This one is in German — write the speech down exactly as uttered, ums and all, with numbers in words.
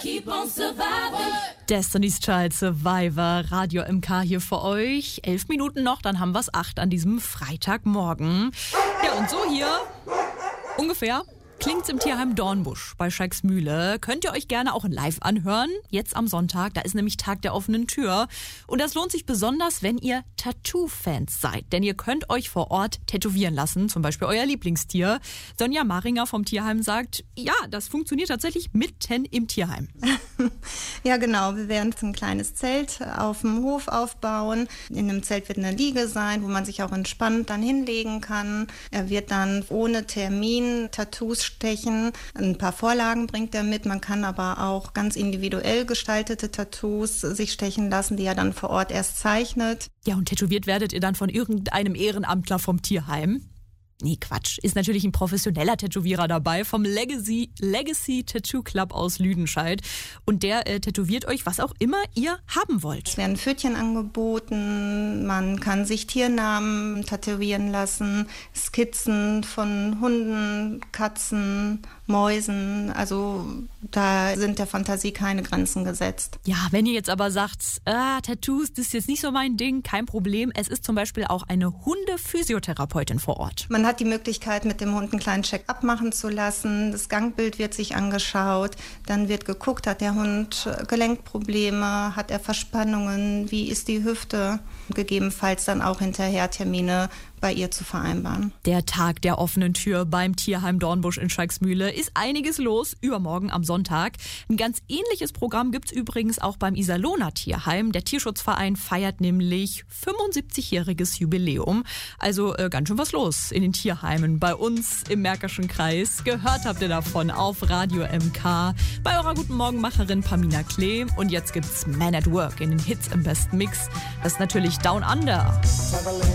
keep on surviving. Destiny's Child Survivor, Radio M K hier für euch. Elf Minuten noch, dann haben wir es acht an diesem Freitagmorgen. Ja, und so hier ungefähr klingt's im Tierheim Dornbusch bei Scheiksmühle. Könnt ihr euch gerne auch live anhören. Jetzt am Sonntag, da ist nämlich Tag der offenen Tür. Und das lohnt sich besonders, wenn ihr Tattoo-Fans seid. Denn ihr könnt euch vor Ort tätowieren lassen, zum Beispiel euer Lieblingstier. Sonja Maringer vom Tierheim sagt, ja, das funktioniert tatsächlich mitten im Tierheim. Ja, genau. Wir werden ein kleines Zelt auf dem Hof aufbauen. In dem Zelt wird eine Liege sein, wo man sich auch entspannt dann hinlegen kann. Er wird dann ohne Termin Tattoos stechen. Ein paar Vorlagen bringt er mit. Man kann aber auch ganz individuell gestaltete Tattoos sich stechen lassen, die er dann vor Ort erst zeichnet. Ja, und tätowiert werdet ihr dann von irgendeinem Ehrenamtler vom Tierheim? Nee, Quatsch. Ist natürlich ein professioneller Tätowierer dabei vom Legacy, Legacy Tattoo Club aus Lüdenscheid. Und der äh, tätowiert euch, was auch immer ihr haben wollt. Es werden Pfötchen angeboten, man kann sich Tiernamen tätowieren lassen, Skizzen von Hunden, Katzen, Mäusen. Also da sind der Fantasie keine Grenzen gesetzt. Ja, wenn ihr jetzt aber sagt, ah, Tattoos, das ist jetzt nicht so mein Ding, kein Problem. Es ist zum Beispiel auch eine Hundephysiotherapeutin vor Ort. Man hat die Möglichkeit, mit dem Hund einen kleinen Check-up machen zu lassen. Das Gangbild wird sich angeschaut. Dann wird geguckt, hat der Hund Gelenkprobleme, hat er Verspannungen, wie ist die Hüfte? Gegebenenfalls dann auch hinterher Termine bei ihr zu vereinbaren. Der Tag der offenen Tür beim Tierheim Dornbusch in Scheiksmühle. Ist einiges los, übermorgen am Sonntag. Ein ganz ähnliches Programm gibt's übrigens auch beim Iserlohner Tierheim. Der Tierschutzverein feiert nämlich fünfundsiebzigjähriges Jubiläum. Also äh, ganz schön was los in den Tierheimen bei uns im Märkischen Kreis. Gehört habt ihr davon auf Radio M K bei eurer Guten Morgenmacherin Pamina Klee. Und jetzt gibt's Man at Work in den Hits im besten Mix. Das ist natürlich Down Under.